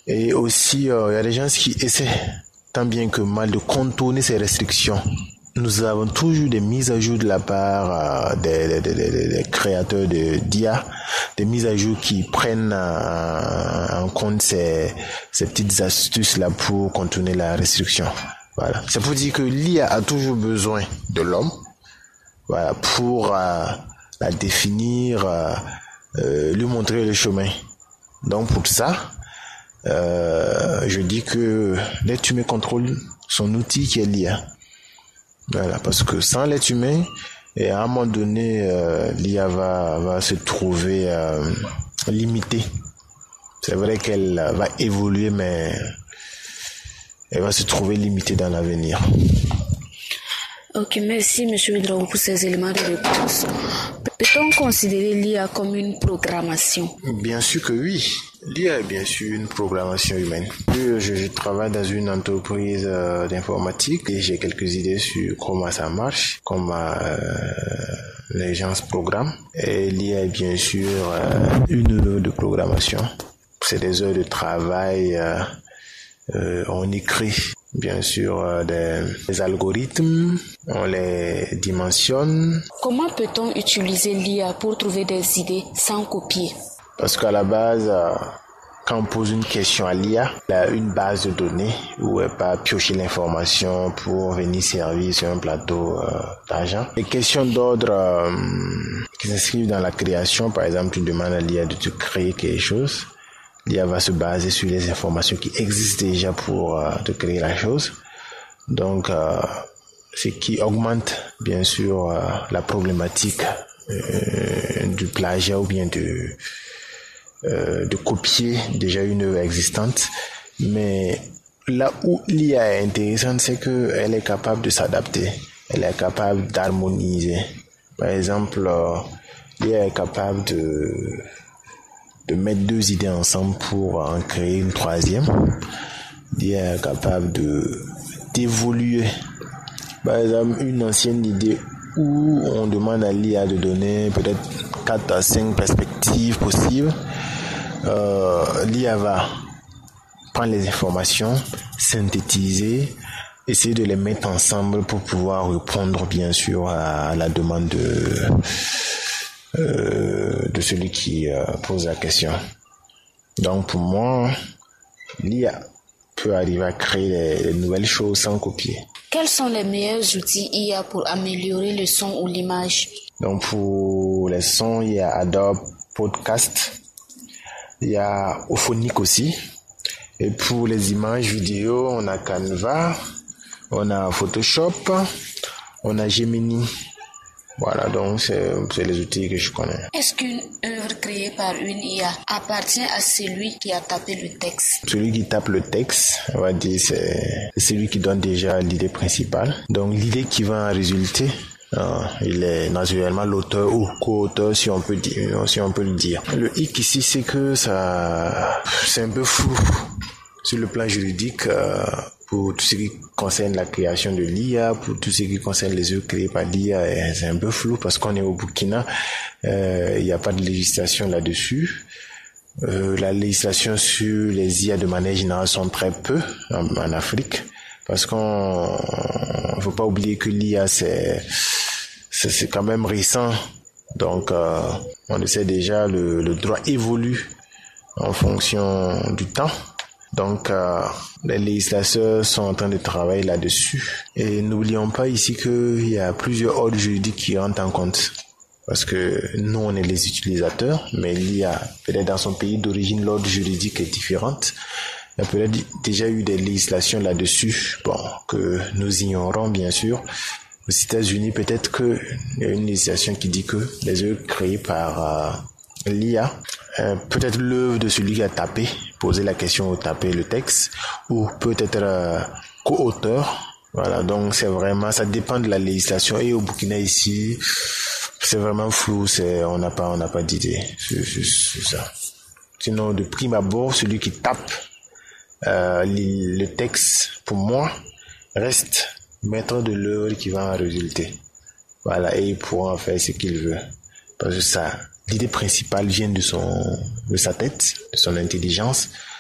Et aussi, il y a des gens qui essaient tant bien que mal de contourner ces restrictions. Nous avons toujours des mises à jour de la part des créateurs d'IA, des mises à jour qui prennent en compte ces petites astuces-là pour contourner la restriction. Voilà. C'est pour dire que l'IA a toujours besoin de l'homme, voilà, pour la définir, lui montrer le chemin. Donc pour ça, je dis que l'être humain contrôle son outil qui est l'IA. Voilà, parce que sans l'être humain, et à un moment donné, l'IA va se trouver limitée. C'est vrai qu'elle va évoluer, mais elle va se trouver limitée dans l'avenir. Ok, merci M. Ouedraogo pour ces éléments de réponse. Peut-on considérer l'IA comme une programmation? Bien sûr que oui. L'IA est bien sûr une programmation humaine. Je travaille dans une entreprise d'informatique et j'ai quelques idées sur comment ça marche, comment les gens se programment. Et l'IA est bien sûr une heure de programmation. C'est des heures de travail. On écrit bien sûr des algorithmes, on les dimensionne. Comment peut-on utiliser l'IA pour trouver des idées sans copier? Parce qu'à la base, quand on pose une question à l'IA, elle a une base de données où elle va piocher l'information pour venir servir sur un plateau d'argent. Les questions d'ordre qui s'inscrivent dans la création, par exemple, tu demandes à l'IA de te créer quelque chose. L'IA va se baser sur les informations qui existent déjà pour te créer la chose. Donc, ce qui augmente bien sûr la problématique du plagiat ou bien de copier déjà une œuvre existante. Mais là où l'IA est intéressante, c'est qu'elle est capable de s'adapter. Elle est capable d'harmoniser. Par exemple, l'IA est capable de mettre deux idées ensemble pour en créer une troisième. L'IA est capable d'évoluer. Par exemple, une ancienne idée où on demande à l'IA de donner peut-être 4 à 5 perspectives possibles. L'IA va prendre les informations, synthétiser, essayer de les mettre ensemble pour pouvoir répondre bien sûr à la demande de celui qui pose la question. Donc pour moi, l'IA peut arriver à créer des nouvelles choses sans copier. Quels sont les meilleurs outils IA pour améliorer le son ou l'image? Donc pour les sons, il y a Adobe Podcast, il y a Auphonic aussi. Et pour les images vidéo, on a Canva, on a Photoshop, on a Gemini. Voilà, donc c'est les outils que je connais. Est-ce qu'une œuvre créée par une IA appartient à celui qui a tapé le texte? Celui qui tape le texte, on va dire, c'est celui qui donne déjà l'idée principale. Donc l'idée qui va en résulter, il est naturellement l'auteur ou co-auteur, si on peut le dire. Le hic ici, c'est que c'est un peu flou sur le plan juridique. Pour tout ce qui concerne la création de l'IA, pour tout ce qui concerne les œuvres créées par l'IA, c'est un peu flou parce qu'on est au Burkina, il n'y a pas de législation là-dessus. La législation sur les IA de manière générale sont très peu en Afrique parce qu'on faut pas oublier que l'IA c'est quand même récent. Donc on le sait déjà, le droit évolue en fonction du temps. Donc, les législateurs sont en train de travailler là-dessus. Et n'oublions pas ici qu'il y a plusieurs ordres juridiques qui rentrent en compte. Parce que nous, on est les utilisateurs, mais il y a peut-être dans son pays d'origine, l'ordre juridique est différent. Il y a peut-être déjà eu des législations là-dessus, que nous ignorons bien sûr. Aux États-Unis, peut-être qu'il y a une législation qui dit que les œuvres créées par l'IA, peut-être l'œuvre de celui qui a tapé, posé la question ou tapé le texte, ou peut-être co-auteur. Voilà, donc c'est vraiment, ça dépend de la législation. Et au Burkina ici, c'est vraiment flou, on n'a pas d'idée sur ça. Sinon, de prime abord, celui qui tape le texte, pour moi, reste maître de l'œuvre qui va en résulter. Voilà, et il pourra en faire ce qu'il veut. Parce que l'idée principale vient de sa tête, de son intelligence.